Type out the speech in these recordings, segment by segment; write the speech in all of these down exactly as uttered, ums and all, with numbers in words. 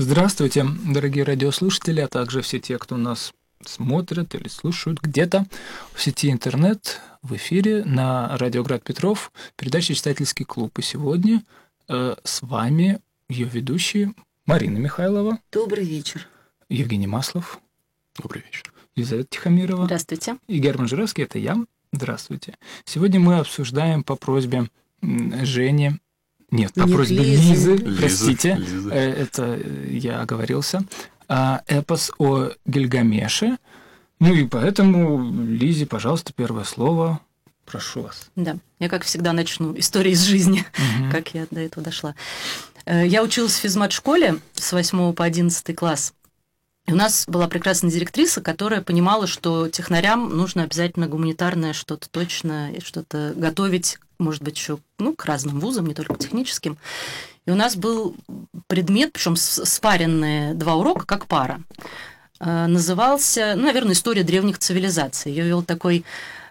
Здравствуйте, дорогие радиослушатели, а также все те, кто нас смотрят или слушают где-то в сети интернет, в эфире на радио Град Петров, передача «Читательский клуб». И сегодня э, с вами ее ведущие Марина Михайлова. Добрый вечер. Евгений Маслов. Добрый вечер. Елизавета Тихомирова. Здравствуйте. И Герман Жировский, это я. Здравствуйте. Сегодня мы обсуждаем по просьбе Жени... Нет, по Нет, просьбе Лизы. Лизы, простите, Лиза. это я оговорился, эпос о Гильгамеше. Ну и поэтому, Лизе, пожалуйста, первое слово. Прошу вас. Да, я, как всегда, начну историю из жизни, Угу. как я до этого дошла. Я училась в физмат-школе с восьмого по одиннадцатый класс. И у нас была прекрасная директриса, которая понимала, что технарям нужно обязательно гуманитарное что-то точно, что-то готовить, может быть, еще ну, к разным вузам, не только техническим. И у нас был предмет, причем спаренные два урока, как пара. Назывался, ну, наверное, «История древних цивилизаций». Ее вел такой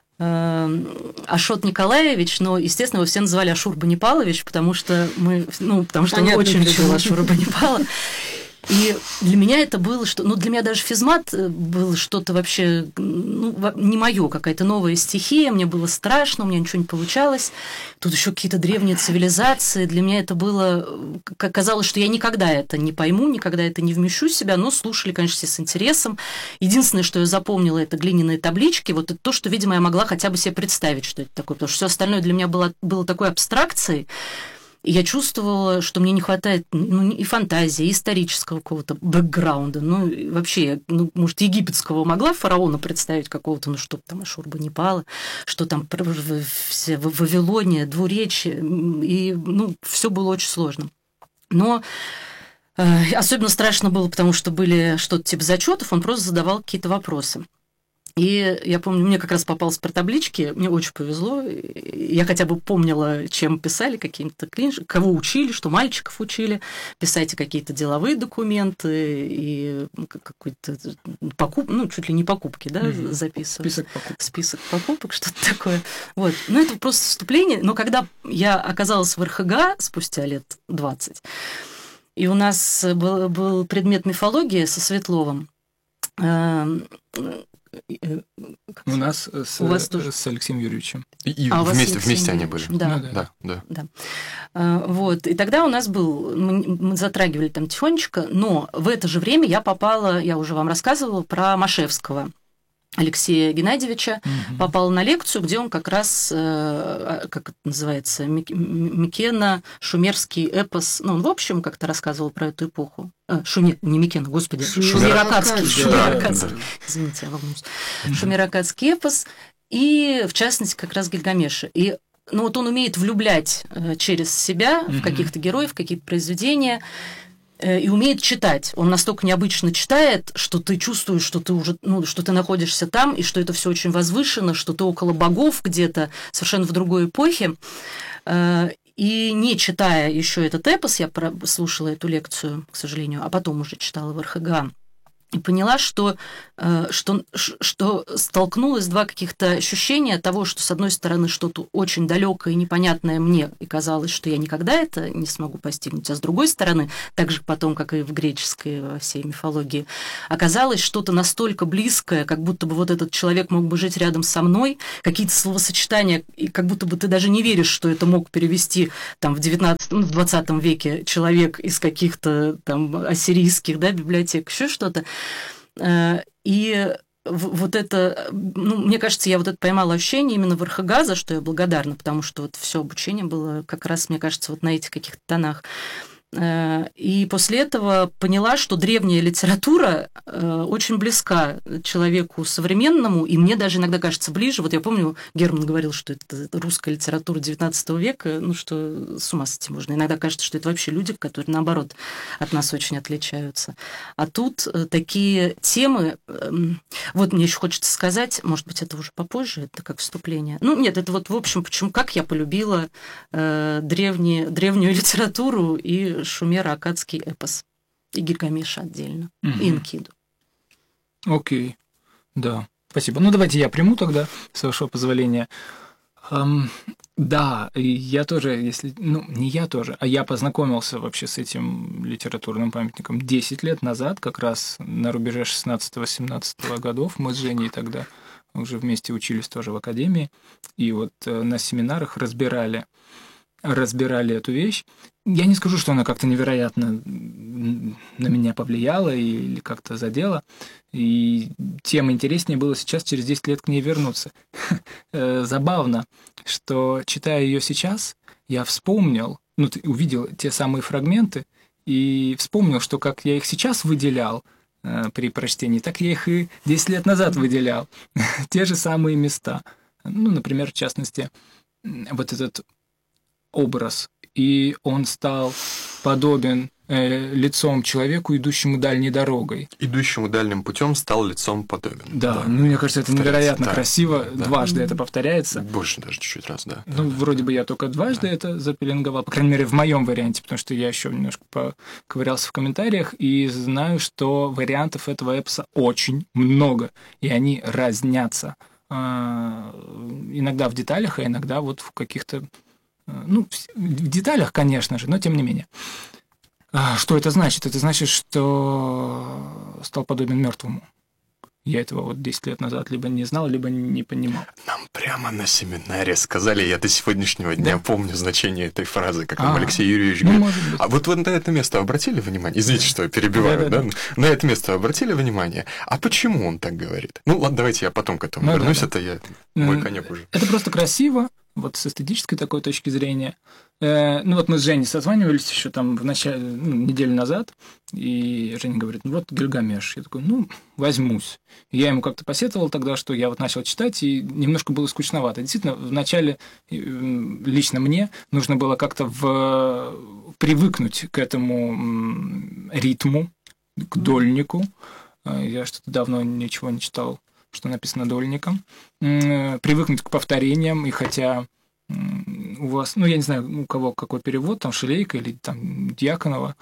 Ашот Николаевич, но, естественно, его все называли Ашур Банипалович, потому что мы, ну, потому что он очень любил Ашура Банипала. И для меня это было, что, ну, для меня даже физмат был что-то вообще, ну, не мое, какая-то новая стихия, мне было страшно, у меня ничего не получалось. Тут еще какие-то древние цивилизации, для меня это было, казалось, что я никогда это не пойму, никогда это не вмещу в себя, но слушали, конечно, все с интересом. Единственное, что я запомнила, это глиняные таблички, вот это то, что, видимо, я могла хотя бы себе представить, что это такое, потому что все остальное для меня было, было такой абстракцией. И я чувствовала, что мне не хватает ну, и фантазии, и исторического какого-то бэкграунда. Ну, и вообще, я, ну, может, египетского могла фараона представить какого-то, ну, что там Ашурбанипала, что там все в Вавилоне, двуречье, и, ну, все было очень сложно. Но э, особенно страшно было, потому что были что-то типа зачетов, он просто задавал какие-то вопросы. И я помню, мне как раз попалось про таблички, мне очень повезло, я хотя бы помнила, чем писали, какими-то книжками, кого учили, что мальчиков учили, писайте какие-то деловые документы и какой-то покуп, ну, чуть ли не покупки, да, mm-hmm. записывать. Список покупок. Список покупок, что-то такое. Вот. Ну, это просто вступление, но когда я оказалась в эр ха гэ спустя лет двадцать, и у нас был, был предмет мифология со Светловым, у нас с, у вас с Алексеем Юрьевичем. И, и а вместе, вместе они были. Да. Ну, да, да. да. А, вот. И тогда у нас был, мы, мы затрагивали там тихонечко, но в это же время я попала, я уже вам рассказывала про Машевского Алексея Геннадьевича, угу. попала на лекцию, где он как раз, как это называется, Микена, шумерский эпос, ну, он, в общем, как-то рассказывал про эту эпоху. Шумер, не Микена, господи, Шумер-Акадский. Шумер-Акадский. Да, да. Извините, я волнуюсь. Угу. Шумер-Акадский эпос, и, в частности, как раз Гильгамеша. И, ну, вот он умеет влюблять через себя угу. в каких-то героев, в какие-то произведения, и умеет читать. Он настолько необычно читает, что ты чувствуешь, что ты уже, ну, что ты находишься там, и что это все очень возвышенно, что ты около богов где-то, совершенно в другой эпохе. И не читая еще этот эпос, я слушала эту лекцию, к сожалению, а потом уже читала в эр ха гэ, и поняла, что, что, что столкнулась два каких-то ощущения того, что, с одной стороны, что-то очень далекое и непонятное мне, и казалось, что я никогда это не смогу постигнуть, а с другой стороны, так же потом, как и в греческой, во всей мифологии, оказалось что-то настолько близкое, как будто бы вот этот человек мог бы жить рядом со мной, какие-то словосочетания, и как будто бы ты даже не веришь, что это мог перевести там, в девятнадцатом, ну, в двадцатом веке человек из каких-то там ассирийских, да, библиотек, еще что-то. И вот это, ну, мне кажется, я вот это поймала ощущение именно в эр ха гэ, за что я благодарна, потому что вот все обучение было как раз, мне кажется, вот на этих каких-то тонах. И после этого поняла, что древняя литература очень близка человеку современному, и мне даже иногда кажется ближе. Вот я помню, Герман говорил, что это русская литература девятнадцатого века, ну что с ума сойти можно. Иногда кажется, что это вообще люди, которые, наоборот, от нас очень отличаются. А тут такие темы... Вот мне еще хочется сказать, может быть, это уже попозже, это как вступление. Ну, нет, это вот, в общем, почему, как я полюбила древние, древнюю литературу и Шумер-Акадский эпос. И Гильгамеша отдельно. Угу. И Энкиду. Окей. Да. Спасибо. Ну, давайте я приму тогда, с вашего позволения. Um, да, и я тоже, если... Ну, не я тоже, а я познакомился вообще с этим литературным памятником десять лет назад, как раз на рубеже шестнадцатого-семнадцатого годов. Мы с Женей тогда уже вместе учились тоже в академии, и вот на семинарах разбирали, разбирали эту вещь. Я не скажу, что она как-то невероятно на меня повлияла или как-то задела, и тем интереснее было сейчас, через десять лет, к ней вернуться. Забавно, что, читая ее сейчас, я вспомнил, ну, увидел те самые фрагменты, и вспомнил, что как я их сейчас выделял э, при прочтении, так я их и десять лет назад выделял. Те же самые места. Ну, например, в частности, вот этот образ, и он стал подобен э, лицом человеку, идущему дальней дорогой. Идущему дальним путем стал лицом подобен. Да, да. Ну, мне кажется, это невероятно да. красиво. Да. Дважды это повторяется. Больше даже чуть-чуть раз, да. Ну, да, вроде да. бы я только дважды да. это запеленговал, по крайней мере, в моем варианте, потому что я еще немножко поковырялся в комментариях и знаю, что вариантов этого эпоса очень много, и они разнятся. Иногда в деталях, а иногда вот в каких-то... Ну, в деталях, конечно же, но тем не менее. Что это значит? Это значит, что стал подобен мертвому. Я этого вот десять лет назад либо не знал, либо не понимал. Нам прямо на семинаре сказали, я до сегодняшнего дня да? помню значение этой фразы, как нам а, Алексей Юрьевич ну, говорит. А вот вы на это место обратили внимание? Извините, что я перебиваю, да, да, да? На это место обратили внимание? А почему он так говорит? Ну, ладно, давайте я потом к этому ну, вернусь, да, да. это я, мой конек уже. Это просто красиво, вот с эстетической такой точки зрения. Э, ну, вот мы с Женей созванивались еще там в начале, ну, неделю назад, и Женя говорит, ну, вот Гильгамеш. Я такой, ну, возьмусь. И я ему как-то посетовал тогда, что я вот начал читать, и немножко было скучновато. Действительно, вначале лично мне нужно было как-то в... привыкнуть к этому ритму, к дольнику. Я что-то давно ничего не читал, что написано дольником. Привыкнуть к повторениям, и хотя у вас, ну, я не знаю, у кого какой перевод, там, Шелейко или там Дьяконова,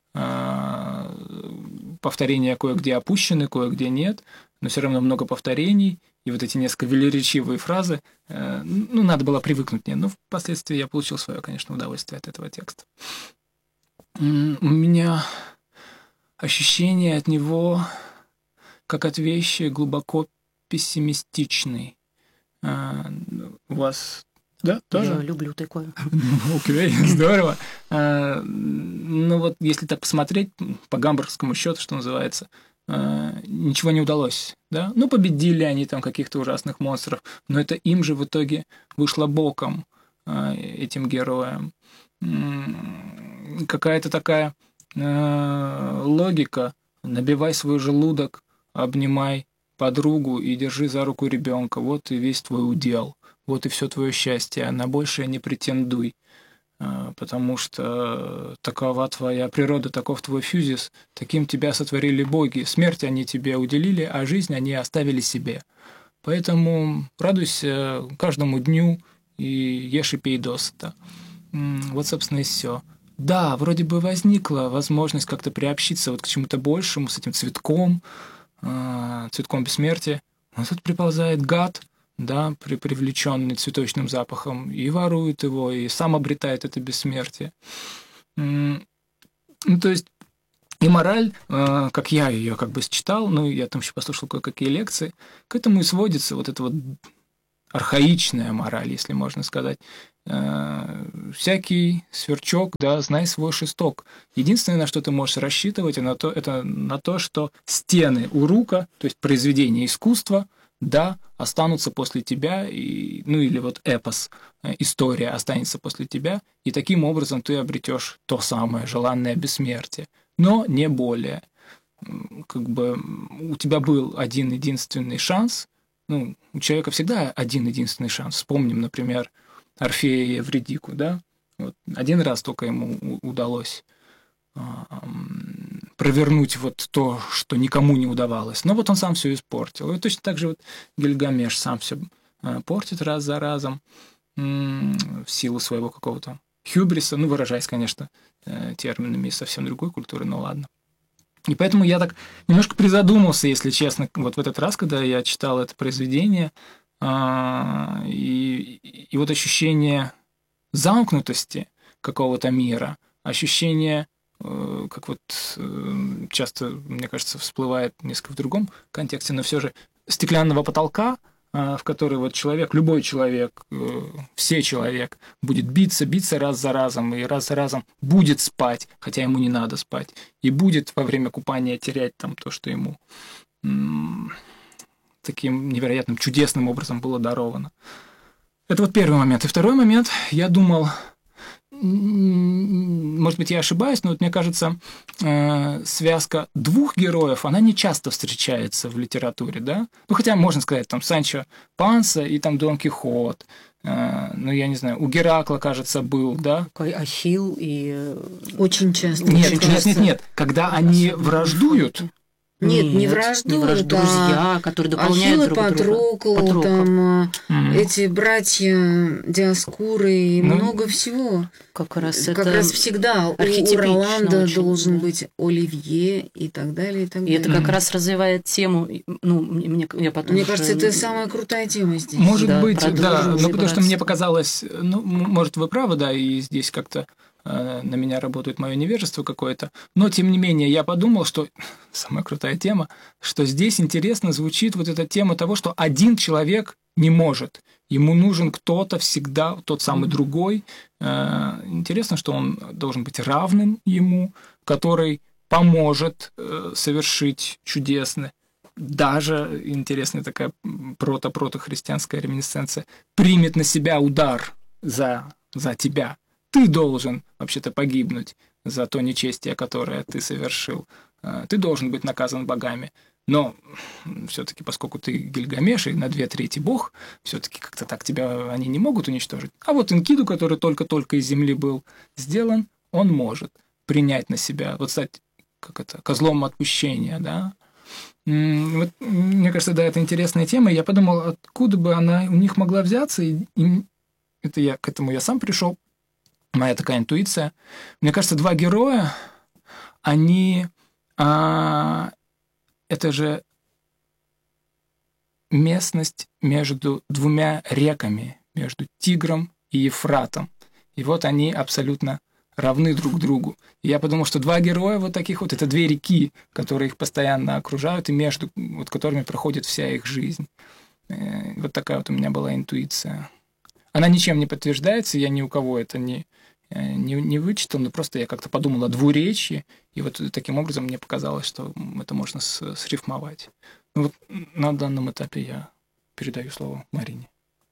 повторения кое-где опущены, кое-где нет, но все равно много повторений, и вот эти несколько велеречивые фразы, ну, надо было привыкнуть мне, но впоследствии я получил свое, конечно, удовольствие от этого текста. У меня ощущение от него, как от вещи глубоко пессимистичной. У вас... Да, тоже? Я люблю такое. Окей, здорово. Ну вот, если так посмотреть, по гамбургскому счету, что называется, ничего не удалось. Да? Ну, победили они там каких-то ужасных монстров, но это им же в итоге вышло боком, этим героям. Какая-то такая логика. Набивай свой желудок, обнимай подругу и держи за руку ребенка. Вот и весь твой удел. Вот и все твое счастье, а на большее не претендуй, потому что такова твоя природа, таков твой фьюзис, таким тебя сотворили боги. Смерть они тебе уделили, а жизнь они оставили себе. Поэтому радуйся каждому дню и ешь и пей досыта. Вот, собственно, и все. Да, вроде бы возникла возможность как-то приобщиться вот к чему-то большему с этим цветком, цветком бессмертия. Но тут приползает гад, да, при, привлеченный цветочным запахом, и ворует его, и сам обретает это бессмертие. Ну, то есть, и мораль, как я ее как бы считал, ну, я там еще послушал кое-какие лекции, к этому и сводится вот эта вот архаичная мораль, если можно сказать. Всякий сверчок, да, знай свой шесток. Единственное, на что ты можешь рассчитывать, это на то, это на то, что стены урука, то есть произведения искусства, да, останутся после тебя, и, ну или вот эпос, история останется после тебя, и таким образом ты обретешь то самое желанное бессмертие, но не более. Как бы у тебя был один единственный шанс, ну, у человека всегда один единственный шанс. Вспомним, например, Орфея и Эвридику, да, вот один раз только ему удалось провернуть вот то, что никому не удавалось. Но вот он сам все испортил. И точно так же вот Гильгамеш сам все портит раз за разом в силу своего какого-то хюбриса, ну, выражаясь, конечно, терминами из совсем другой культуры, но ладно. И поэтому я так немножко призадумался, если честно, вот в этот раз, когда я читал это произведение, И, и вот ощущение замкнутости какого-то мира, ощущение, как вот часто, мне кажется, всплывает несколько в другом контексте, но все же стеклянного потолка, в который вот человек, любой человек, все человек будет биться, биться раз за разом, и раз за разом будет спать, хотя ему не надо спать, и будет во время купания терять там то, что ему м- таким невероятным, чудесным образом было даровано. Это вот первый момент. И второй момент, я думал, может быть, я ошибаюсь, но вот мне кажется, связка двух героев, она не часто встречается в литературе, да? Ну, хотя можно сказать, там, Санчо Панса и там Дон Кихот, ну, я не знаю, у Геракла, кажется, был, да? Ахилл и... Очень часто. Нет, очень нет, часто. нет, нет, когда они враждуют... Нет, Нет, не враждуют, не враждуют, друзья, которые дополняют Ахилл и друг друга. Патрокл, Патрокл. там Мгм. эти братья Диоскуры и Ну, много всего. Как раз Как это... раз всегда у- у архетипично Роланда очень, должен да. быть Оливье и так далее, и так И далее. это как раз развивает тему, ну, мне, мне- я потом Мне уже- кажется, это самая крутая тема здесь. Может Да, быть, продолжим да, но потому что разбираться. мне показалось, ну, м- может, вы правы, да, и здесь как-то э, на меня работает мое невежество какое-то, но, тем не менее, я подумал, что самая крутая тема, что здесь интересно звучит вот эта тема того, что один человек не может, ему нужен кто-то всегда, тот самый другой. Э, Интересно, что он должен быть равным ему, который поможет э, совершить чудесное. Даже, интересная такая прото-прото-христианская реминисценция, примет на себя удар за, за тебя. Ты должен вообще-то погибнуть за то нечестие, которое ты совершил. Э, Ты должен быть наказан богами. Но все-таки, поскольку ты Гильгамеш и на две трети бог, все-таки как-то так тебя они не могут уничтожить. А вот Энкиду, который только-только из земли был сделан, он может принять на себя, вот стать, как это, козлом отпущения, да. М, Вот, мне кажется, да, это интересная тема. И я подумал, откуда бы она у них могла взяться. И, и это я, к этому я сам пришел. Моя такая интуиция. Мне кажется, два героя, они... а, это же местность между двумя реками, между Тигром и Ефратом. И вот они абсолютно равны друг другу. И я подумал, что два героя вот таких вот, это две реки, которые их постоянно окружают, и между вот, которыми проходит вся их жизнь. Э, Вот такая вот у меня была интуиция. Она ничем не подтверждается, я ни у кого это не, э, не, не вычитал, но просто я как-то подумал о двуречии, и вот таким образом мне показалось, что это можно с- срифмовать. Ну вот на данном этапе я передаю слово Марине.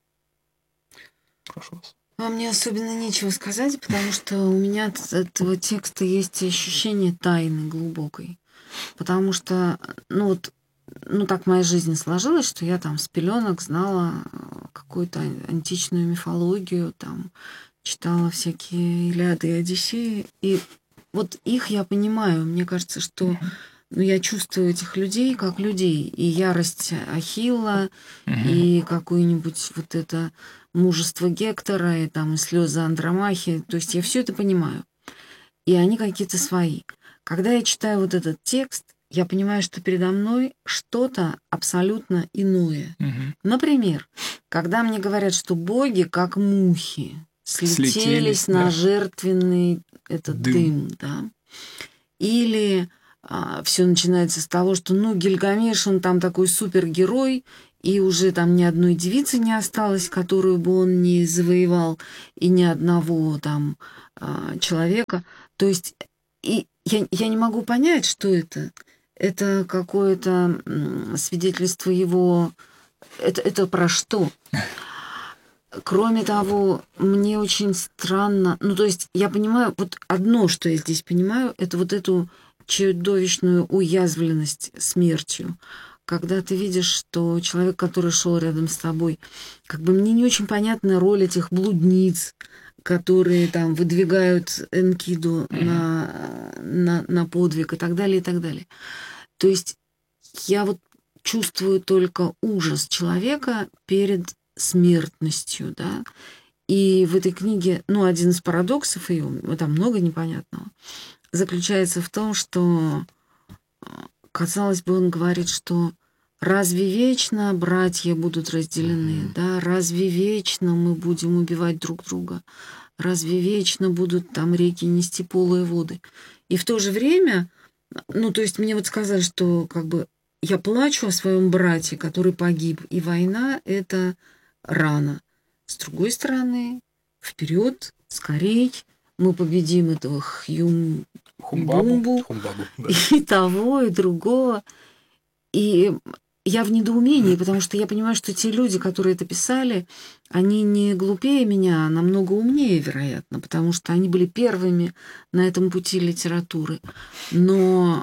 Прошу вас. А мне особенно нечего сказать, потому что у меня от этого текста есть ощущение тайны глубокой. Потому что, ну вот, ну так моя жизнь сложилась, что я там с пеленок знала какую-то античную мифологию, там читала всякие Илиады и Одиссеи, и вот их я понимаю. Мне кажется, что ну, я чувствую этих людей как людей, и ярость Ахилла, и какую-нибудь вот это мужество Гектора, и там и слезы Андромахи. То есть я все это понимаю. И они какие-то свои. Когда я читаю вот этот текст, я понимаю, что передо мной что-то абсолютно иное. Мгм. Например, когда мне говорят, что боги, как мухи, слетелись, Слетелись, на да. жертвенный этот Дым. дым, да. Или все начинается с того, что, ну, Гильгамеш, он там такой супергерой, и уже там ни одной девицы не осталось, которую бы он не завоевал, и ни одного там а, человека. То есть и я, я не могу понять, что это. Это какое-то м, свидетельство его... Это, это про что? Кроме того, мне очень странно... Ну, то есть я понимаю... Вот одно, что я здесь понимаю, это вот эту чудовищную уязвленность смертью. Когда ты видишь, что человек, который шел рядом с тобой, как бы мне не очень понятна роль этих блудниц, которые там выдвигают Энкиду mm-hmm. на, на, на подвиг и так далее, и так далее. То есть я вот чувствую только ужас человека перед смертностью, да. И в этой книге, ну, один из парадоксов ее, там много непонятного, заключается в том, что, казалось бы, он говорит, что разве вечно братья будут разделены, mm-hmm. да, разве вечно мы будем убивать друг друга, разве вечно будут там реки нести полые воды. И в то же время, ну, то есть мне вот сказали, что как бы я плачу о своем брате, который погиб, и война — это рана. С другой стороны, вперед, скорей, мы победим этого Хьюм Бумбу, Хумбабу, да. и того, и другого. И я в недоумении, потому что я понимаю, что те люди, которые это писали, они не глупее меня, а намного умнее, вероятно, потому что они были первыми на этом пути литературы. Но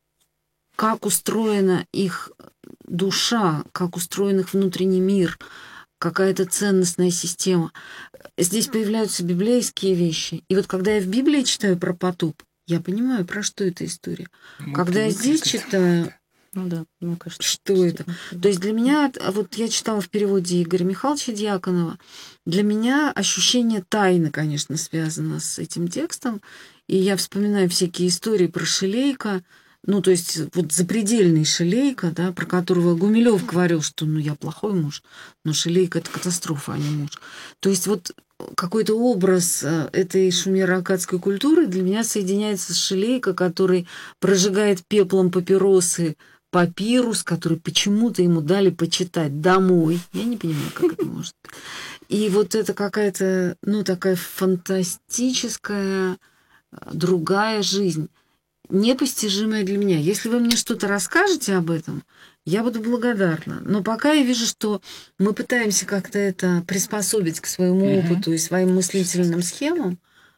как устроена их душа, как устроен их внутренний мир, какая-то ценностная система. Здесь появляются библейские вещи. И вот когда я в Библии читаю про потоп, я понимаю, про что эта история. Ну, когда я здесь читаю, ну, да, мне кажется, что это? То есть для меня, вот я читала в переводе Игоря Михайловича Дьяконова, для меня ощущение тайны, конечно, связано с этим текстом. И я вспоминаю всякие истории про Шелейка, ну, то есть вот запредельный Шелейко, да, про которого Гумилев говорил, что ну я плохой муж, но Шелейко — это катастрофа, а не муж. То есть вот какой-то образ этой шумеро-аккадской культуры для меня соединяется с Шелейко, который прожигает пеплом папиросы папирус, который почему-то ему дали почитать домой. Я не понимаю, как это может быть. И вот это какая-то, ну, такая фантастическая другая жизнь, непостижимое для меня. Если вы мне что-то расскажете об этом, я буду благодарна. Но пока я вижу, что мы пытаемся как-то это приспособить к своему mm-hmm. опыту и своим мыслительным схемам,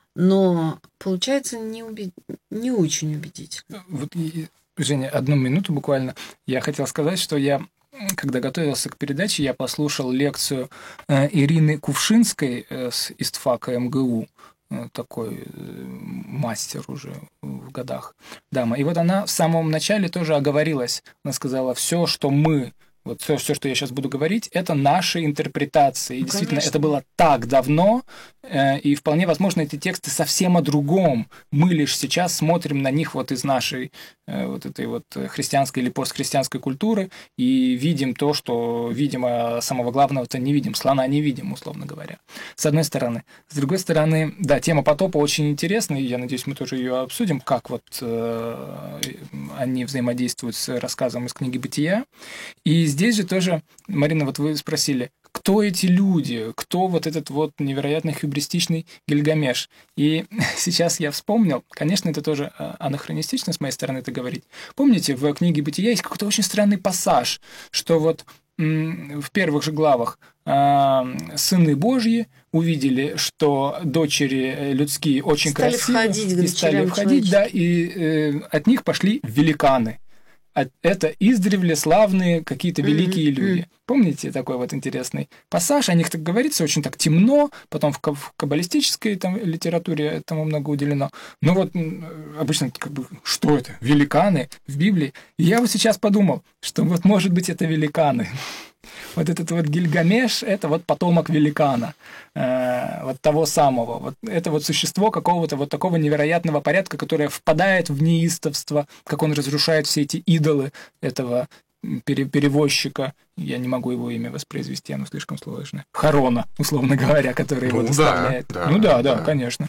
но получается не, убед... не очень убедительно. Вот, Женя, одну минуту буквально. Я хотел сказать, что я, когда готовился к передаче, я послушал лекцию Ирины Кувшинской с ИСТФАКа эм гэ у, такой мастер уже в годах дама. И вот она в самом начале тоже оговорилась. Она сказала, все, что мы, вот все, все, что я сейчас буду говорить, это наши интерпретации. И ну, действительно, конечно. Это было так давно, и вполне возможно, эти тексты совсем о другом. Мы лишь сейчас смотрим на них вот из нашей вот этой вот христианской или постхристианской культуры и видим то, что, видимо, самого главного-то не видим, слона не видим, условно говоря. С одной стороны. С другой стороны, да, тема потопа очень интересная, и я надеюсь, мы тоже ее обсудим, как вот э, они взаимодействуют с рассказом из книги «Бытия». И здесь же тоже, Марина, вот вы спросили, кто эти люди, кто вот этот вот невероятно хюбристичный Гильгамеш. И сейчас я вспомнил, конечно, это тоже анахронистично с моей стороны это говорить. Помните, в книге «Бытия» есть какой-то очень странный пассаж, что вот м- в первых же главах э- сыны Божьи увидели, что дочери людские очень стали красивые, входить, и стали входить, да, и э- от них пошли великаны. Это издревле славные какие-то великие mm-hmm. люди. Помните такой вот интересный пассаж? О них так говорится, очень так темно, потом в каббалистической там, литературе этому много уделено. Но вот обычно как бы, что это? Великаны в Библии? И я вот сейчас подумал, что вот может быть это великаны. Вот этот вот Гильгамеш – это вот потомок великана, э, вот того самого. Вот это вот существо какого-то вот такого невероятного порядка, которое впадает в неистовство, как он разрушает все эти идолы этого пере- перевозчика. Я не могу его имя воспроизвести, оно слишком сложное. Харона, условно говоря, который его ну, доставляет. Да, ну да, да, да, конечно.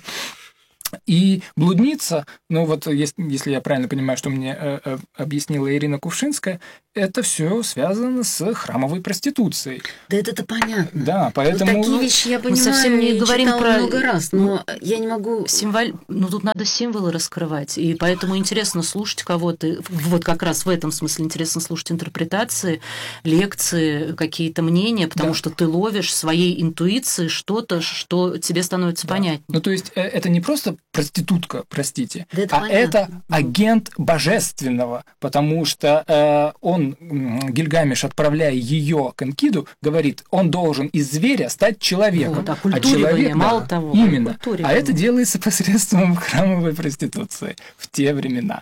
И блудница, ну вот если, если я правильно понимаю, что мне э, э, объяснила Ирина Кувшинская, это все связано с храмовой проституцией. Да это-то понятно. Да, поэтому... Вот такие вещи я понимаю, мы совсем не говорим про... много раз, но ну, я не могу... Символ... Ну, тут надо символы раскрывать, и поэтому интересно слушать кого-то, вот как раз в этом смысле интересно слушать интерпретации, лекции, какие-то мнения, потому да. что ты ловишь своей интуицией что-то, что тебе становится да. понятнее. Ну, то есть это не просто проститутка, простите, да это а понятно. Это агент божественного, потому что э, он, Гильгамеш, отправляя ее к Энкиду, говорит, он должен из зверя стать человеком. Вот, а, а человек, мало да, того. Именно. А это делается посредством храмовой проституции в те времена.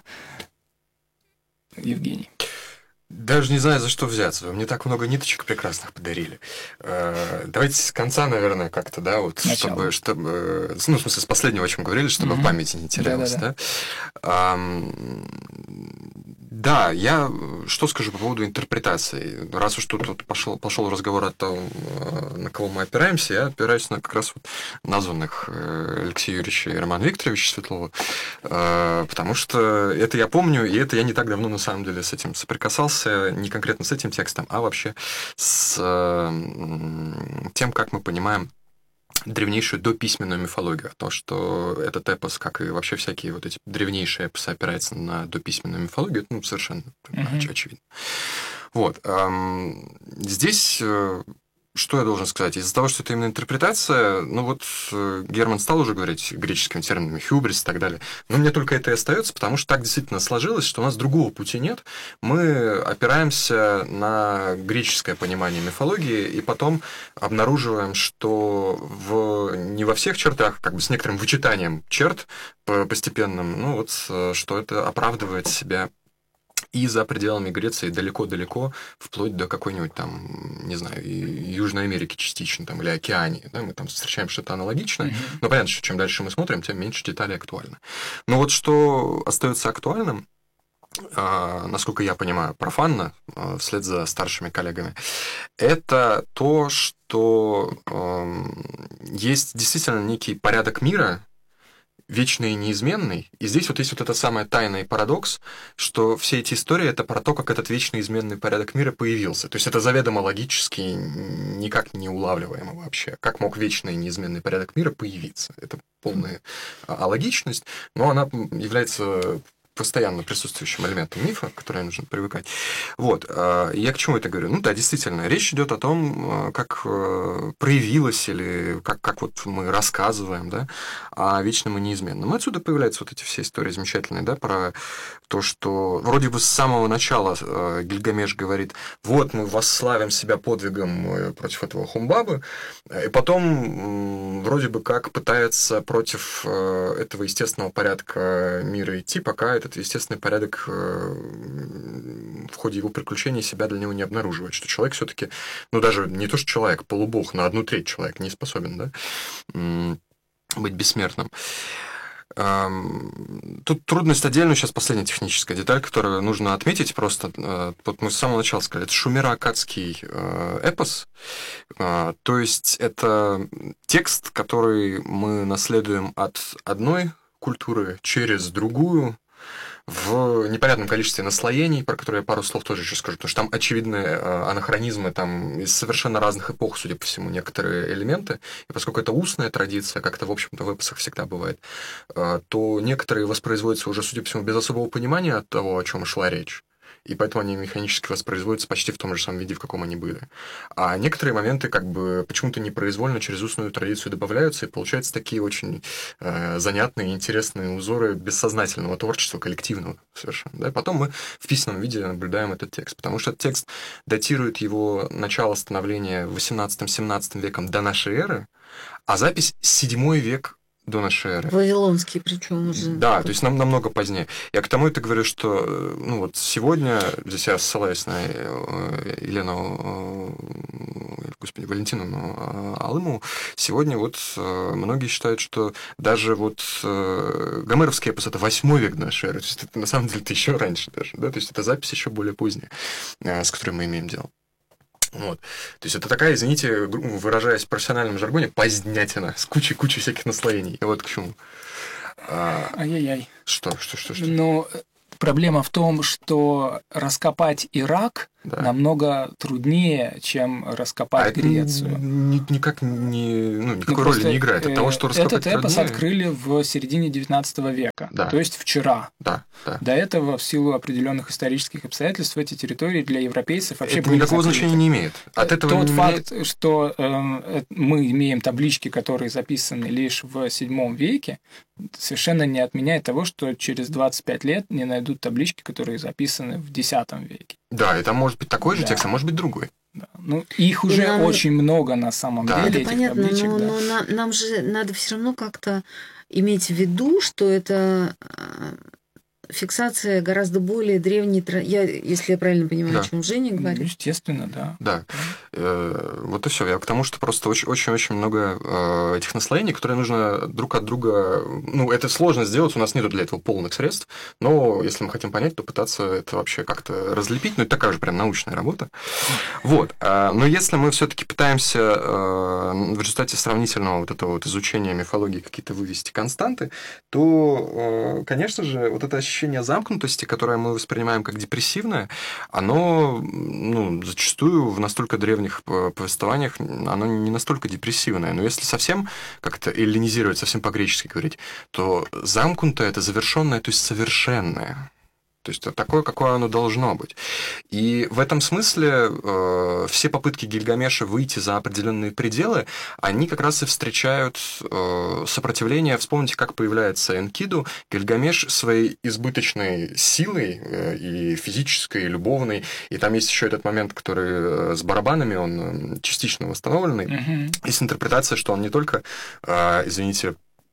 Евгений. Даже не знаю, за что взяться. Вы мне так много ниточек прекрасных подарили. Давайте с конца, наверное, как-то, да, вот, чтобы, чтобы, ну, в смысле, с последнего, о чем говорили, чтобы mm-hmm. в памяти не терялось, да? да? Да, я что скажу по поводу интерпретации. Раз уж тут вот пошел, пошел разговор о том, на кого мы опираемся, я опираюсь на как раз вот названных Алексея Юрьевича и Романа Викторовича Светлова, потому что это я помню, и это я не так давно на самом деле с этим соприкасался, не конкретно с этим текстом, а вообще с тем, как мы понимаем древнейшую дописьменную мифологию, то, что этот эпос, как и вообще всякие вот эти древнейшие эпосы, опираются на дописьменную мифологию, это ну, совершенно uh-huh. оч- очевидно. Вот. Эм, здесь... Что я должен сказать? Из-за того, что это именно интерпретация, ну вот Герман стал уже говорить греческими терминами хюбрис и так далее, но мне только это и остается, потому что так действительно сложилось, что у нас другого пути нет. Мы опираемся на греческое понимание мифологии и потом обнаруживаем, что в, не во всех чертах, как бы с некоторым вычитанием черт постепенным, ну вот, что это оправдывает себя и за пределами Греции далеко-далеко, вплоть до какой-нибудь там, не знаю, Южной Америки частично, там, или Океании. Да, мы там встречаем что-то аналогичное. Mm-hmm. Но понятно, что чем дальше мы смотрим, тем меньше деталей актуально. Но вот что остается актуальным, э, насколько я понимаю, профанно, э, вслед за старшими коллегами, это то, что э, есть действительно некий порядок мира, вечный и неизменный. И здесь вот есть вот это самое тайный парадокс, что все эти истории — это про то, как этот вечный изменный порядок мира появился. То есть это заведомо логически никак не улавливаемо вообще. Как мог вечный и неизменный порядок мира появиться? Это полная алогичность, но она является постоянно присутствующим элементом мифа, к которому нужно привыкать. Вот. Я к чему это говорю? Ну да, действительно, речь идет о том, как проявилось или как, как вот мы рассказываем, да, о вечном и неизменном. И отсюда появляются вот эти все истории замечательные, да, про то, что вроде бы с самого начала Гильгамеш говорит, вот мы восславим себя подвигом против этого Хумбабы, и потом вроде бы как пытается против этого естественного порядка мира идти, пока этот естественный порядок в ходе его приключений себя для него не обнаруживает, что человек все-таки, ну даже не то, что человек, полубог, на одну треть человек не способен, да, быть бессмертным. Тут трудность отдельно, сейчас последняя техническая деталь, которую нужно отметить просто. Вот мы с самого начала сказали, это шумеро-аккадский эпос, то есть это текст, который мы наследуем от одной культуры через другую, в непонятном количестве наслоений, про которые я пару слов тоже еще скажу, потому что там очевидные анахронизмы, там из совершенно разных эпох, судя по всему, некоторые элементы, и поскольку это устная традиция, как это, в общем-то, в эпосах всегда бывает, то некоторые воспроизводятся уже, судя по всему, без особого понимания от того, о чем шла речь, и поэтому они механически воспроизводятся почти в том же самом виде, в каком они были. А некоторые моменты как бы почему-то непроизвольно через устную традицию добавляются, и получаются такие очень э, занятные, интересные узоры бессознательного творчества, коллективного совершенно. Да? Потом мы в письменном виде наблюдаем этот текст, потому что этот текст датирует его начало становления восемнадцатым-семнадцатым веком до нашей эры, а запись седьмой век до нашей эры. Вавилонский, причем уже. Да, то есть нам намного позднее. Я к тому это говорю, что ну вот сегодня, здесь я ссылаюсь на Елену, господи, Валентину Алымову, сегодня вот многие считают, что даже вот гомеровский эпос — это восьмой век до нашей эры, то есть это на самом деле это еще раньше даже, да, то есть это запись еще более поздняя, с которой мы имеем дело. Вот. То есть это такая, извините, выражаясь в профессиональном жаргоне, позднятина с кучей-кучей всяких наслоений. И вот к чему. А... Ай-яй-яй. Что, что, что, что? Ну, проблема в том, что раскопать Ирак да. намного труднее, чем раскопать а Грецию. Это никак не, ну, никакой ну, роли не играет. От того, что раскопать этот эпос труднее... открыли в середине девятнадцатого века, да. то есть вчера. Да, да. До этого, в силу определенных исторических обстоятельств, эти территории для европейцев вообще это были никакого закрыты. значения не имеет. От этого Тот не факт, имеет... что э, мы имеем таблички, которые записаны лишь в седьмом веке, совершенно не отменяет того, что через двадцать пять лет не найдут таблички, которые записаны в десятом веке. Да, и там может быть такой же да. текст, а может быть другой. Да. Ну, их уже нам... очень много на самом да. деле, это этих понятно, табличек. Но, да. но нам, нам же надо все равно как-то иметь в виду, что это фиксация гораздо более древней... Я, если я правильно понимаю, да. о чем Женя говорит. Ну, естественно, да. Да. Вот и все. Я к тому, что просто очень-очень много этих наслоений, которые нужно друг от друга... Ну, это сложно сделать, у нас нет для этого полных средств, но если мы хотим понять, то пытаться это вообще как-то разлепить, ну, это такая же прям научная работа. Вот. Но если мы все-таки пытаемся в результате сравнительного вот этого вот изучения мифологии какие-то вывести константы, то, конечно же, вот это ощущение замкнутости, которое мы воспринимаем как депрессивное, оно, ну, зачастую в настолько древних повествованиях, оно не настолько депрессивное. Но если совсем как-то эллинизировать, совсем по-гречески говорить, то замкнутое – это завершенное, то есть совершенное. То есть это такое, какое оно должно быть. И в этом смысле э, все попытки Гильгамеша выйти за определенные пределы, они как раз и встречают э, сопротивление. Вспомните, как появляется Энкиду. Гильгамеш своей избыточной силой э, и физической, и любовной, и там есть еще этот момент, который э, с барабанами, он частично восстановленный. Mm-hmm. Есть интерпретация, что он не только, э, извините,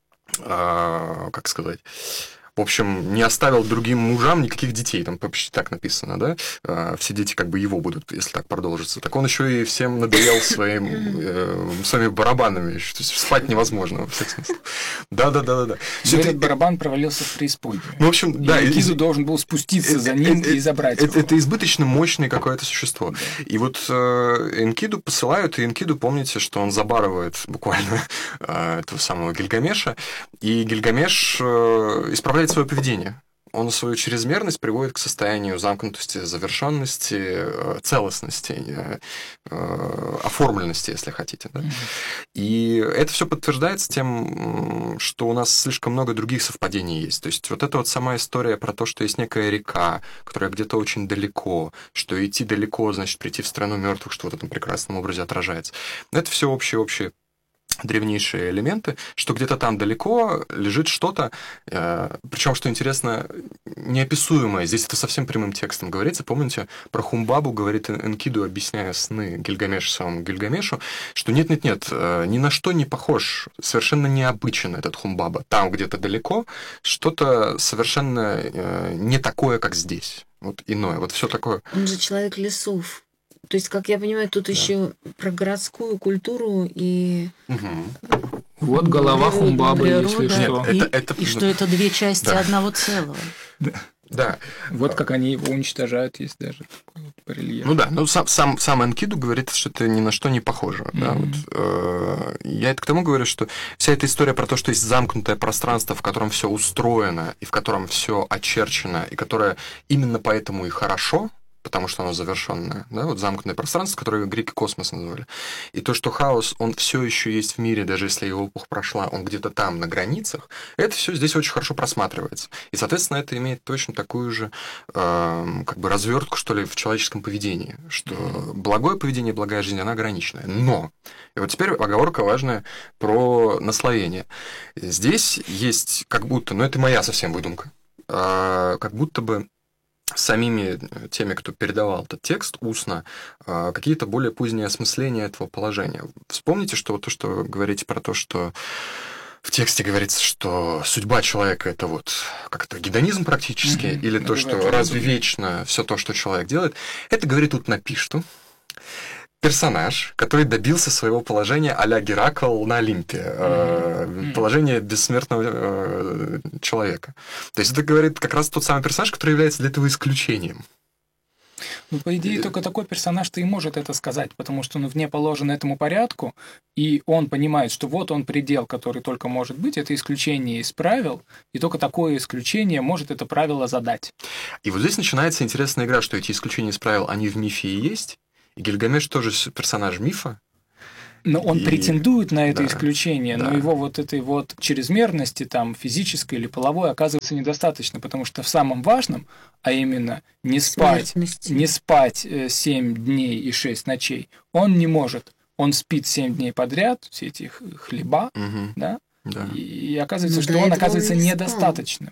э, как сказать... В общем, не оставил другим мужам никаких детей. Там почти так написано, да? Все дети как бы его будут, если так продолжится. Так он еще и всем надоел своим, э, своими барабанами. То есть спать невозможно. Да-да-да-да. Этот барабан провалился в преисподнюю. Ну, в общем, да. И Энкиду должен был спуститься за ним и забрать его. Это избыточно мощное какое-то существо. И вот Энкиду посылают, и Энкиду, помните, что он забарывает буквально этого самого Гильгамеша, и Гильгамеш исправляет свое поведение. Он свою чрезмерность приводит к состоянию замкнутости, завершенности, целостности, оформленности, если хотите. Да? И это все подтверждается тем, что у нас слишком много других совпадений есть. То есть вот эта вот сама история про то, что есть некая река, которая где-то очень далеко, что идти далеко, значит, прийти в страну мертвых, что в этом прекрасном образе отражается. Это все общие-общие древнейшие элементы, что где-то там далеко лежит что-то, э, причем, что интересно, неописуемое. Здесь это совсем прямым текстом говорится. Помните, про Хумбабу говорит Энкиду, объясняя сны Гильгамеша самому Гильгамешу, что нет-нет-нет, э, ни на что не похож, совершенно необычен этот Хумбаба. Там где-то далеко что-то совершенно э, не такое, как здесь. Вот иное, вот все такое. Он же человек лесов. То есть, как я понимаю, тут да. еще про городскую культуру и... Угу. Вот голова Хумбабы, если что. И, это, это... и что это две части да. одного целого. Да. Да. Вот как они его уничтожают, есть даже такой вот барельеф. Ну да, ну сам, сам, сам Энкиду говорит, что это ни на что не похоже. Mm-hmm. Да, вот, э, я это к тому говорю, что вся эта история про то, что есть замкнутое пространство, в котором все устроено, и в котором все очерчено, и которое именно поэтому и хорошо, потому что оно завершенное, да, вот замкнутое пространство, которое греки космос называли. И то, что хаос, он все еще есть в мире, даже если его эпоха прошла, он где-то там, на границах, это все здесь очень хорошо просматривается. И, соответственно, это имеет точно такую же э, как бы развертку, что ли, в человеческом поведении, что благое поведение, благая жизнь, она ограниченная. Но, и вот теперь оговорка важная про наслоение. Здесь есть как будто, ну это моя совсем выдумка, э, как будто бы самими теми, кто передавал этот текст устно, какие-то более поздние осмысления этого положения. Вспомните, что то, что вы говорите про то, что в тексте говорится, что судьба человека — это вот как-то гедонизм практически, mm-hmm. или то, что разве вечно все то, что человек делает, это говорит тут Напишту. Персонаж, который добился своего положения а-ля Геракл на Олимпе, mm-hmm. э, положение бессмертного э, человека. То есть это говорит как раз тот самый персонаж, который является для этого исключением. Ну, по идее, только такой персонаж-то и может это сказать, потому что он вне положен этому порядку, и он понимает, что вот он предел, который только может быть, это исключение из правил, и только такое исключение может это правило задать. И вот здесь начинается интересная игра, что эти исключения из правил, они в мифе и есть. И Гильгамеш тоже персонаж мифа. Но он и... претендует на это да, исключение, да. но его вот этой вот чрезмерности, там, физической или половой, оказывается недостаточно, потому что в самом важном, а именно не спать, не спать семь дней и шесть ночей, он не может. Он спит семь дней подряд, все эти хлеба, угу. да? да, и, и оказывается, но что он оказывается он недостаточным.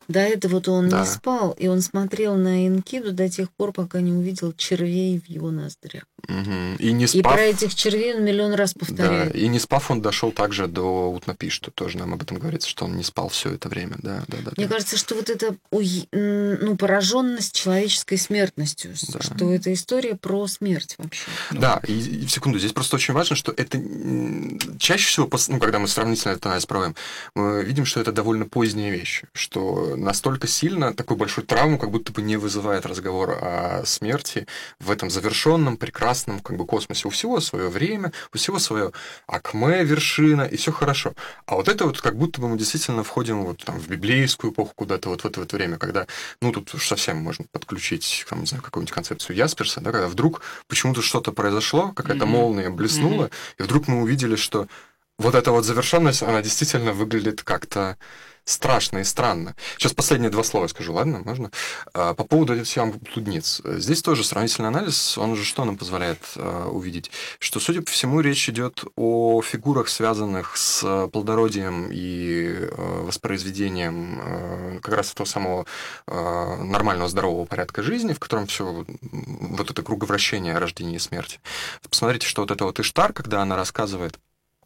До этого-то он Да. не спал, и он смотрел на Энкиду до тех пор, пока не увидел червей в его ноздрях. Мгм. И не И спав... про этих червей он миллион раз Да, повторяет. и не спав, он дошел также до Утнапишту, тоже нам об этом говорится, что он не спал все это время, да, да, да. Мне да. кажется, что вот эта уй- м, ну, пораженность человеческой смертностью, Да. что это история про смерть вообще. Да, и, и секунду, здесь просто очень важно, что это м, чаще всего, пос- ну, когда мы сравнительно этот анализ проводим, мы видим, что это довольно поздняя вещь, что настолько сильно такую большую травму как будто бы не вызывает разговор о смерти в этом завершенном, прекрасном как бы космосе. У всего свое время, у всего свое акме, вершина, и все хорошо. А вот это вот как будто бы мы действительно входим вот там в библейскую эпоху куда-то вот в это вот время, когда, ну, тут уж совсем можно подключить, там, не знаю, какую-нибудь концепцию Ясперса, да, когда вдруг почему-то что-то произошло, какая-то Мгм. молния блеснула, и вдруг мы увидели, что вот эта вот завершенность, она действительно выглядит как-то страшно и странно. Сейчас последние два слова скажу, ладно, можно? А, По поводу этих сиам блудниц. Здесь тоже сравнительный анализ, он же что нам позволяет а, увидеть? Что, судя по всему, речь идет о фигурах, связанных с плодородием и а, воспроизведением а, как раз того самого а, нормального, здорового порядка жизни, в котором все вот это круговращение рождения и смерти. Посмотрите, что вот это вот Иштар, когда она рассказывает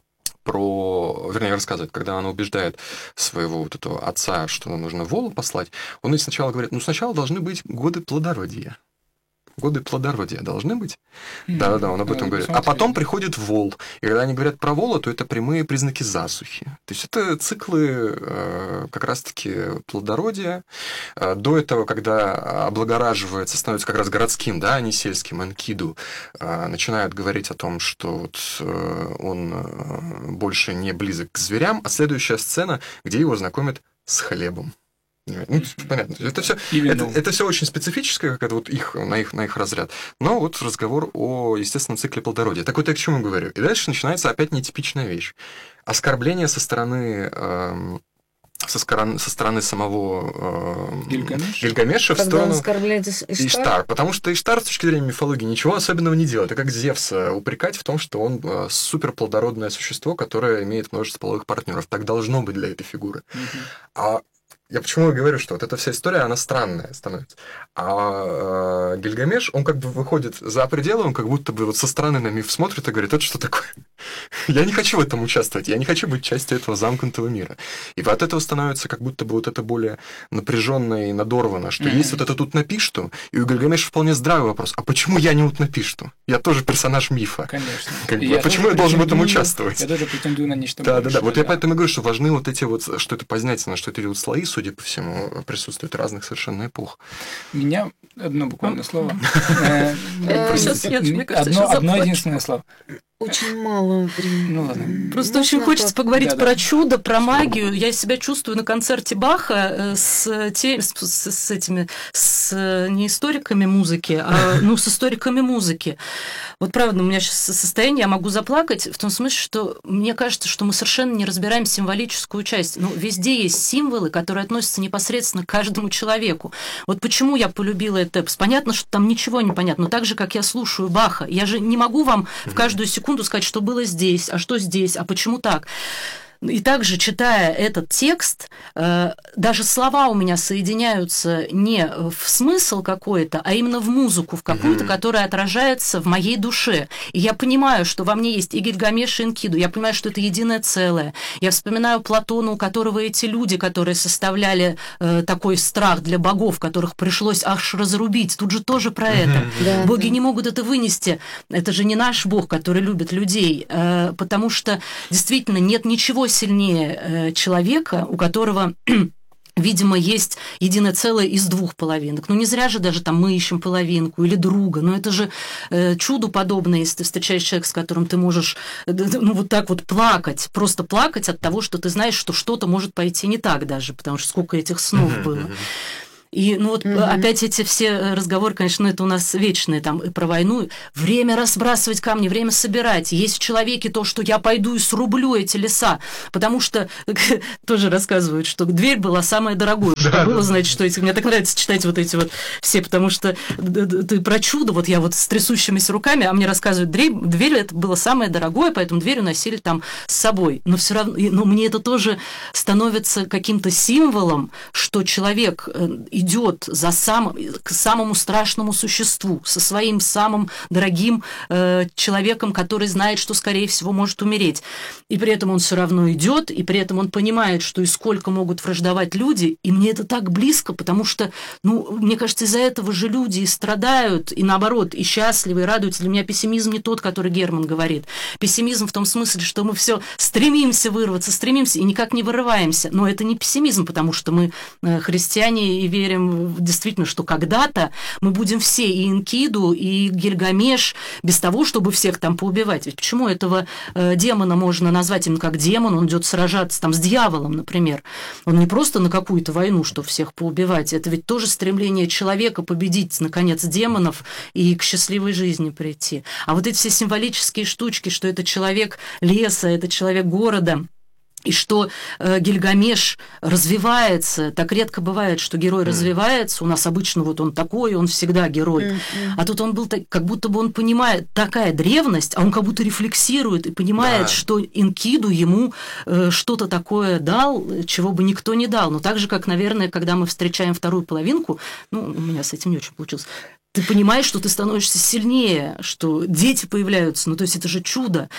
про, вернее, рассказывает, когда она убеждает своего вот этого отца, что нужно волу послать, он ей сначала говорит, ну, сначала должны быть годы плодородия. Годы плодородия должны быть. Да-да-да, он об этом говорит. А потом приходит вол. И когда они говорят про вола, то это прямые признаки засухи. То есть это циклы э, как раз-таки плодородия. Э, до этого, когда облагораживается, становится как раз городским, да, а не сельским, Энкиду, э, начинают говорить о том, что вот, э, он э, больше не близок к зверям. А следующая сцена, где его знакомят с хлебом. Ну, понятно. Это все, это, это все очень специфическое, как это вот их, на, их, на их разряд. Но вот разговор о естественном цикле плодородия. Так вот я к чему говорю. И дальше начинается опять нетипичная вещь. Оскорбление со стороны... Эм, со стороны, со стороны самого э, Гильгамеша, Гильгамеша в Когда сторону он оскорбляет Иштар? Иштар. Потому что Иштар, с точки зрения мифологии, ничего особенного не делает. Это как Зевса упрекать в том, что он э, суперплодородное существо, которое имеет множество половых партнеров. Так должно быть для этой фигуры. Mm-hmm. А я почему говорю, что вот эта вся история, она странная становится. А э, Гильгамеш, он как бы выходит за пределы, он как будто бы вот со стороны на миф смотрит и говорит, это что такое? Я не хочу в этом участвовать, я не хочу быть частью этого замкнутого мира. И от этого становится как будто бы вот это более напряженно и надорвано, что mm-hmm. есть вот это тут напишту, и у Гильгамеша вполне здравый вопрос, а почему я не тут напишту? Я тоже персонаж мифа. Конечно. Как бы, я почему я должен в этом участвовать? Я тоже претендую на нечто да, большее. Да, да, вот да. Я поэтому и говорю, что важны вот эти вот, что это познательно, что это идут слои, судя по всему, присутствуют разных совершенно эпох. Меня одно буквально слово. Одно единственное слово. Очень мало времени. Ну ладно. Просто очень хочется поговорить про чудо, про магию. Я себя чувствую на концерте Баха с, те, с, с этими, с не историками музыки, а ну, с историками музыки. Вот правда, у меня сейчас состояние, я могу заплакать, в том смысле, что мне кажется, что мы совершенно не разбираем символическую часть. Ну, везде есть символы, которые относятся непосредственно к каждому человеку. Вот почему я полюбила этот эпос. Понятно, что там ничего не понятно, но так же, как я слушаю Баха, я же не могу вам в каждую секунду сказать, что было здесь, а что здесь, а почему так. И также, читая этот текст, даже слова у меня соединяются не в смысл какой-то, а именно в музыку, в какую-то, mm-hmm. которая отражается в моей душе. И я понимаю, что во мне есть и Гильгамеш, и Энкиду, я понимаю, что это единое целое. Я вспоминаю Платона, у которого эти люди, которые составляли такой страх для богов, которых пришлось аж разрубить, тут же тоже про это. Mm-hmm. Боги не могут это вынести. Это же не наш бог, который любит людей, потому что действительно нет ничего сильнее человека, у которого, видимо, есть единое целое из двух половинок. Ну, не зря же даже там мы ищем половинку или друга. Но это же э, чуду подобное, если ты встречаешь человека, с которым ты можешь ну, вот так вот плакать, просто плакать от того, что ты знаешь, что что-то может пойти не так даже, потому что сколько этих снов было. И, ну вот, угу. опять эти все разговоры, конечно, это у нас вечные, там, и про войну. Время разбрасывать камни, время собирать. Есть в человеке то, что я пойду и срублю эти леса, потому что тоже рассказывают, что дверь была самая дорогая. Что было, значит, что эти... Мне так нравится читать вот эти вот все, потому что ты про чудо, вот я вот с трясущимися руками, а мне рассказывают, дверь, дверь это было самое дорогое, поэтому дверь уносили там с собой. Но все равно, но мне это тоже становится каким-то символом, что человек идет за сам, к самому страшному существу, со своим самым дорогим э, человеком, который знает, что, скорее всего, может умереть. И при этом он все равно идет, и при этом он понимает, что и сколько могут враждовать люди, и мне это так близко, потому что, ну, мне кажется, из-за этого же люди и страдают, и наоборот, и счастливы, и радуются. Для меня пессимизм не тот, который Герман говорит. Пессимизм в том смысле, что мы все стремимся вырваться, стремимся и никак не вырываемся. Но это не пессимизм, потому что мы христиане и верим действительно, что когда-то мы будем все, и Энкиду, и Гильгамеш, без того, чтобы всех там поубивать. Ведь почему этого э, демона можно назвать именно как демон? Он идет сражаться там с дьяволом, например. Он не просто на какую-то войну, чтобы всех поубивать. Это ведь тоже стремление человека победить, наконец, демонов и к счастливой жизни прийти. А вот эти все символические штучки, что это человек леса, это человек города, и что э, Гильгамеш развивается, так редко бывает, что герой mm. развивается, у нас обычно вот он такой, он всегда герой, mm-hmm. а тут он был так, как будто бы он понимает, такая древность, а он как будто рефлексирует и понимает, да. что Энкиду ему э, что-то такое дал, чего бы никто не дал. Но так же, как, наверное, когда мы встречаем вторую половинку, ну, у меня с этим не очень получилось, ты понимаешь, что ты становишься сильнее, что дети появляются, ну, то есть это же чудо.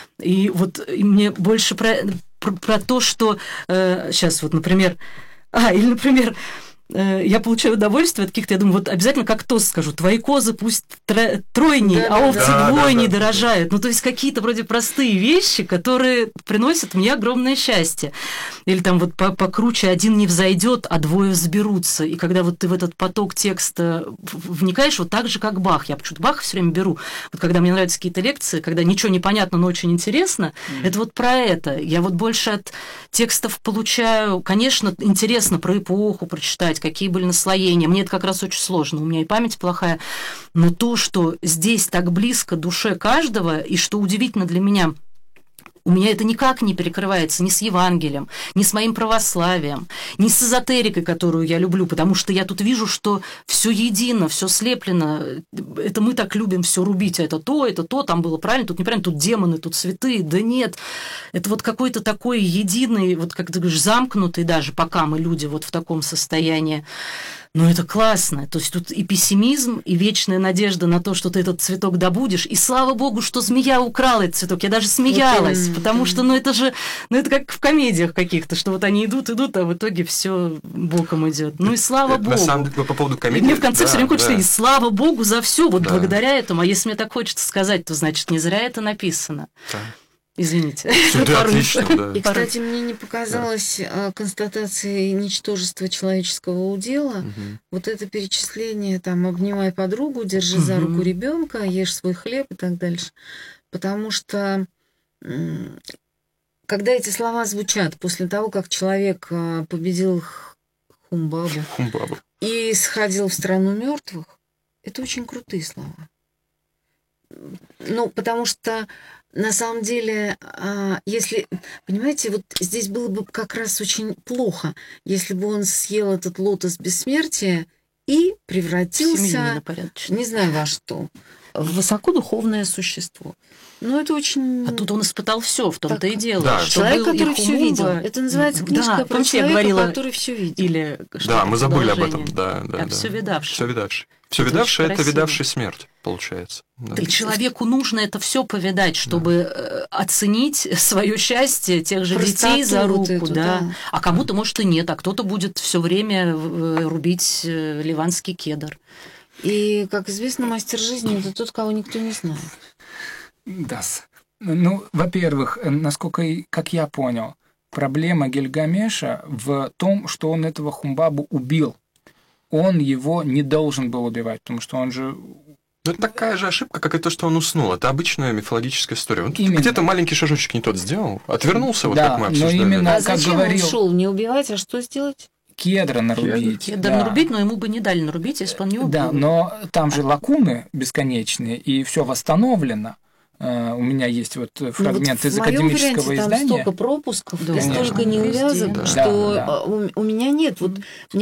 И вот и мне больше про... Про, про то, что э, сейчас вот, например, а, или, например, э, я получаю удовольствие от каких-то, я думаю, вот обязательно как тост скажу, твои козы пусть тро, тройней, да, а овцы да, двойней да, да, дорожают. Да. Ну, то есть какие-то вроде простые вещи, которые приносят мне огромное счастье. Или там вот покруче один не взойдет, а двое взберутся. И когда вот ты в этот поток текста вникаешь, вот так же, как Бах. Я почему-то Баха все время беру. Вот когда мне нравятся какие-то лекции, когда ничего не понятно, но очень интересно, mm. это вот про это. Я вот больше от текстов получаю, конечно, интересно про эпоху прочитать, какие были наслоения. Мне это как раз очень сложно, у меня и память плохая. Но то, что здесь так близко душе каждого, и что удивительно для меня, у меня это никак не перекрывается ни с Евангелием, ни с моим православием, ни с эзотерикой, которую я люблю, потому что я тут вижу, что все едино, все слеплено. Это мы так любим все рубить, а это то, это то, там было правильно, тут неправильно, тут демоны, тут святые. Да нет, это вот какой-то такой единый, вот как ты говоришь, замкнутый даже, пока мы люди вот в таком состоянии. Но это классно. То есть тут и пессимизм, и вечная надежда на то, что ты этот цветок добудешь. И слава богу, что змея украла этот цветок. Я даже смеялась, это, потому это... что, ну это же, ну это как в комедиях каких-то, что вот они идут, идут, а в итоге все боком идет. Ну и слава это, богу. На самом деле, по поводу комедии. Мне в конце да, все время хочется да. сказать, слава богу за все, вот да. благодаря этому. А если мне так хочется сказать, то значит не зря это написано. Да. Извините. Да, отлично, да. И, кстати, мне не показалось да. констатацией ничтожества человеческого удела. Угу. Вот это перечисление, там, обнимай подругу, держи угу. за руку ребенка, ешь свой хлеб и так дальше. Потому что, когда эти слова звучат, после того, как человек победил Хумбабу, Хумбабу. и сходил в страну мертвых, это очень крутые слова. Ну, потому что на самом деле, если, понимаете, вот здесь было бы как раз очень плохо, если бы он съел этот лотос бессмертия и превратился, не знаю во что, в высокодуховное существо. Но это очень... А тут он испытал все, в том-то так, и дело. Да. Человек, который все видел. Это называется книжка да, про человека, говорила, который все видел. Или да, мы забыли об этом. Да, да, а да. все видавший. Все видавший. Все видавший – это видавший смерть, получается. Да. И человеку нужно это все повидать, чтобы да. оценить свое счастье тех же Простоту детей за руку. Вот эту, да. Да. А кому-то, может, и нет, а кто-то будет все время рубить ливанский кедр. И, как известно, мастер жизни – это тот, кого никто не знает. Да. Ну, во-первых, насколько, как я понял, проблема Гильгамеша в том, что он этого Хумбабу убил. Он его не должен был убивать, потому что он же... Ну, это такая же ошибка, как и то, что он уснул. Это обычная мифологическая история. Он именно. Где-то маленький шажочек не тот сделал, отвернулся, вот да, как мы обсуждали. Но именно, а как зачем говорил... он шел? Не убивать, а что сделать? кедра нарубить. Кедр да. нарубить, но ему бы не дали нарубить, если бы он не убил. Да, но там же лакуны бесконечные, и все восстановлено. Uh, у меня есть вот фрагмент ну, вот из академического варианте, издания. Там столько пропусков, да, и столько неувязок, да. что да, да. У, у меня нет. Вот